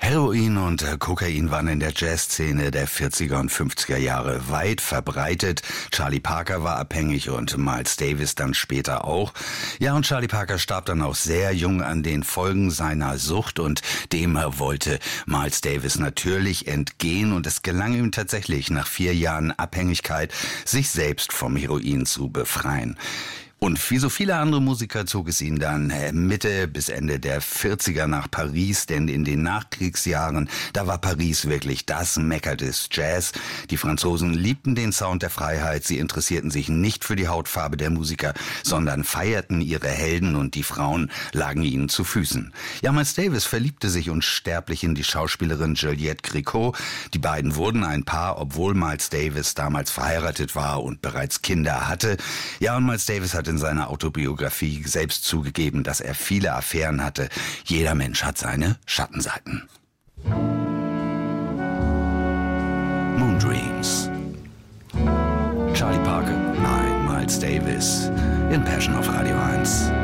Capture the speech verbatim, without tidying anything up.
Heroin und äh, Kokain waren in der Jazzszene der vierziger und fünfziger Jahre weit verbreitet. Charlie Parker war abhängig und Miles Davis dann später auch. Ja, und Charlie Parker starb dann auch sehr jung an den Folgen seiner Sucht und dem wollte Miles Davis natürlich entgehen und es gelang ihm tatsächlich nach vier Jahren Abhängigkeit, sich selbst vom Heroin zu befreien. Und wie so viele andere Musiker zog es ihn dann Mitte bis Ende der vierziger nach Paris, denn in den Nachkriegsjahren, da war Paris wirklich das Mekka des Jazz. Die Franzosen liebten den Sound der Freiheit, sie interessierten sich nicht für die Hautfarbe der Musiker, sondern feierten ihre Helden und die Frauen lagen ihnen zu Füßen. Ja, Miles Davis verliebte sich unsterblich in die Schauspielerin Juliette Gréco. Die beiden wurden ein Paar, obwohl Miles Davis damals verheiratet war und bereits Kinder hatte. Ja, und Miles Davis hat in seiner Autobiografie selbst zugegeben, dass er viele Affären hatte. Jeder Mensch hat seine Schattenseiten. Moon Dreams. Charlie Parker, nein, Miles Davis in Passion auf Radio eins.